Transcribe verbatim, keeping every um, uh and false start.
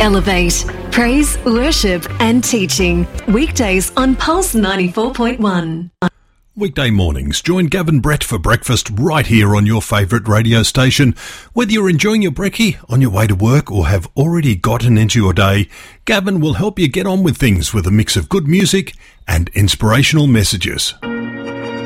Elevate. Praise, worship and teaching. Weekdays on Pulse ninety-four point one. Weekday mornings, join Gavin Brett for breakfast right here on your favourite radio station. Whether you're enjoying your brekkie, on your way to work or have already gotten into your day, Gavin will help you get on with things with a mix of good music and inspirational messages.